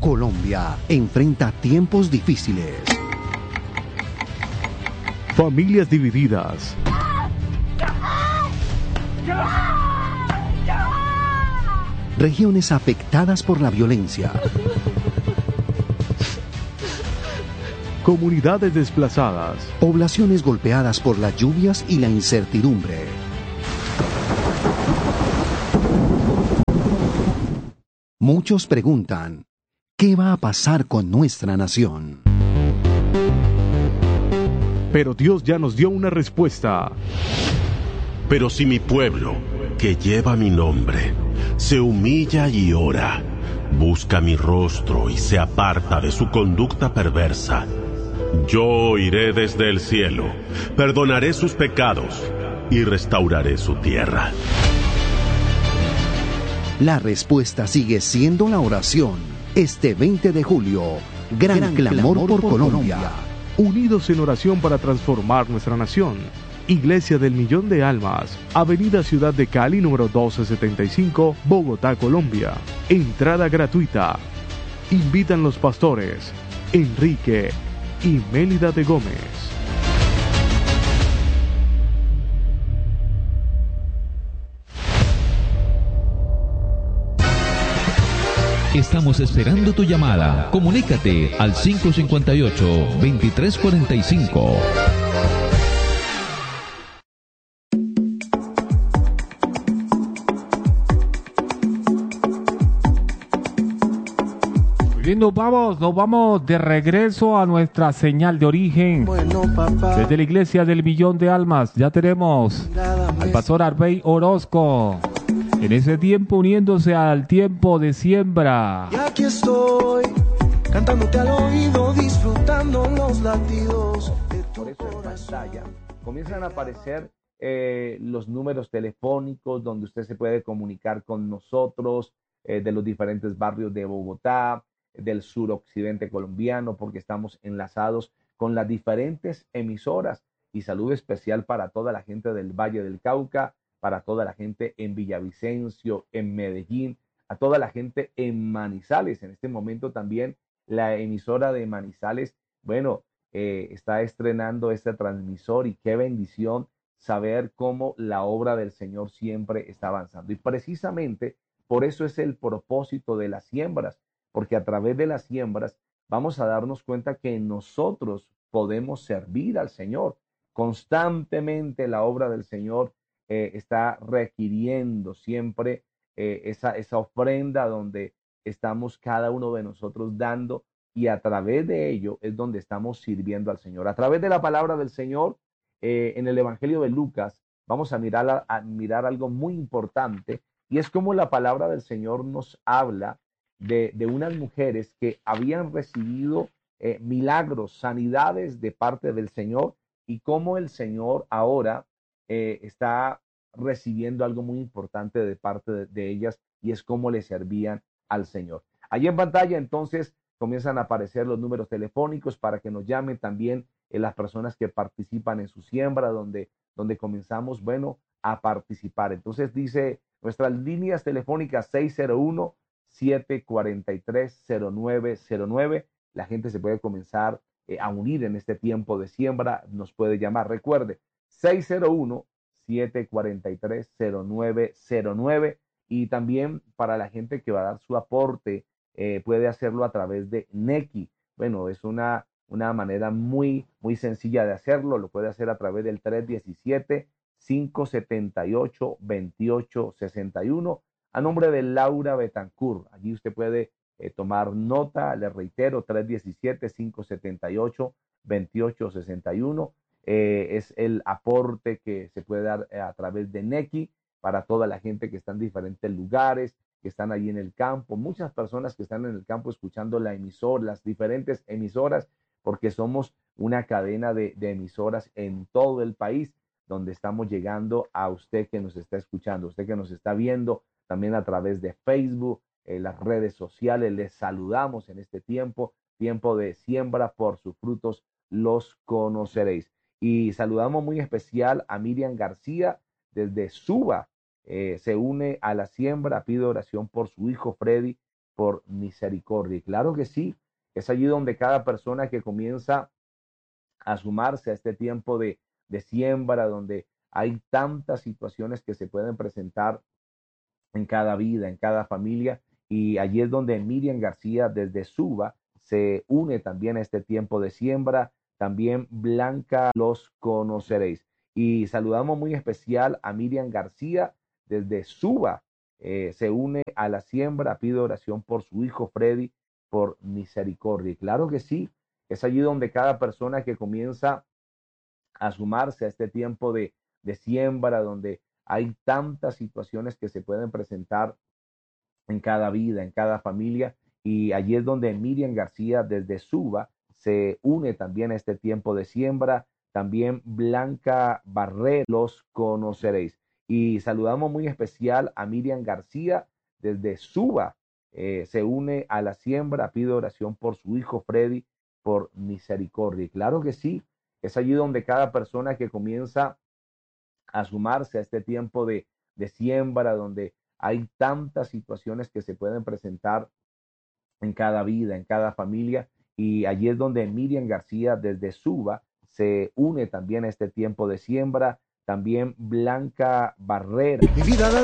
Colombia enfrenta tiempos difíciles. Familias divididas. Regiones afectadas por la violencia. Comunidades desplazadas. Poblaciones golpeadas por las lluvias y la incertidumbre. Muchos preguntan, ¿qué va a pasar con nuestra nación? Pero Dios ya nos dio una respuesta. Pero si mi pueblo, que lleva mi nombre, se humilla y ora, busca mi rostro y se aparta de su conducta perversa, yo oiré desde el cielo, perdonaré sus pecados y restauraré su tierra. La respuesta sigue siendo la oración. Este 20 de julio, gran clamor por Colombia. Unidos en oración para transformar nuestra nación. Iglesia del Millón de Almas, Avenida Ciudad de Cali, número 1275, Bogotá, Colombia. Entrada gratuita. Invitan los pastores Enrique y Mélida de Gómez. Estamos esperando tu llamada. Comunícate al 558-2345. Bien, nos vamos de regreso a nuestra señal de origen. Desde la Iglesia del Millón de Almas ya tenemos al pastor Arbey Orozco. En ese tiempo uniéndose al tiempo de siembra. Y aquí estoy, cantándote al oído, disfrutando los latidos de tu corazón. En pantalla comienzan a aparecer los números telefónicos donde usted se puede comunicar con nosotros de los diferentes barrios de Bogotá, del suroccidente colombiano, porque estamos enlazados con las diferentes emisoras. Y saludo especial para toda la gente del Valle del Cauca, para toda la gente en Villavicencio, en Medellín, a toda la gente en Manizales. En este momento también la emisora de Manizales, está estrenando este transmisor, y qué bendición saber cómo la obra del Señor siempre está avanzando. Y precisamente por eso es el propósito de las siembras, porque a través de las siembras vamos a darnos cuenta que nosotros podemos servir al Señor. Constantemente la obra del Señor está requiriendo siempre esa ofrenda donde estamos cada uno de nosotros dando, y a través de ello es donde estamos sirviendo al Señor. A través de la palabra del Señor, en el Evangelio de Lucas, vamos a mirar algo muy importante, y es como la palabra del Señor nos habla de unas mujeres que habían recibido milagros, sanidades de parte del Señor, y cómo el Señor ahora está recibiendo algo muy importante de parte de ellas, y es cómo le servían al Señor. Allí en pantalla entonces comienzan a aparecer los números telefónicos para que nos llamen también las personas que participan en su siembra, donde comenzamos, a participar. Entonces dice nuestras líneas telefónicas 601-743-0909. La gente se puede comenzar a unir en este tiempo de siembra, nos puede llamar. Recuerde, 601-743-0909. Y también para la gente que va a dar su aporte, puede hacerlo a través de Nequi. Es una manera muy, muy sencilla de hacerlo. Lo puede hacer a través del 317-578-2861 a nombre de Laura Betancourt. Allí usted puede tomar nota. Le reitero, 317-578-2861. Es el aporte que se puede dar a través de Nequi para toda la gente que está en diferentes lugares, que están allí en el campo. Muchas personas que están en el campo escuchando la emisora, las diferentes emisoras, porque somos una cadena de emisoras en todo el país, donde estamos llegando a usted que nos está escuchando, usted que nos está viendo también a través de Facebook, las redes sociales. Les saludamos en este tiempo de siembra, por sus frutos los conoceréis. Y saludamos muy especial a Miriam García desde Suba. Se une a la siembra, pide oración por su hijo Freddy, por misericordia. Y claro que sí, es allí donde cada persona que comienza a sumarse a este tiempo de siembra, donde hay tantas situaciones que se pueden presentar en cada vida, en cada familia, y allí es donde Miriam García desde Suba se une también a este tiempo de siembra. También Blanca los conoceréis. Y saludamos muy especial a Miriam García desde Suba. Se une a la siembra, pide oración por su hijo Freddy, por misericordia. Y claro que sí, es allí donde cada persona que comienza a sumarse a este tiempo de siembra, donde hay tantas situaciones que se pueden presentar en cada vida, en cada familia, y allí es donde Miriam García desde Suba se une también a este tiempo de siembra. También Blanca Barrera, los conoceréis. Y saludamos muy especial a Miriam García desde Suba. Se une a la siembra, pide oración por su hijo Freddy, por misericordia. Y claro que sí, es allí donde cada persona que comienza a sumarse a este tiempo de siembra, donde hay tantas situaciones que se pueden presentar en cada vida, en cada familia, y allí es donde Miriam García desde Suba se une también a este tiempo de siembra. También Blanca Barrera. Mi vida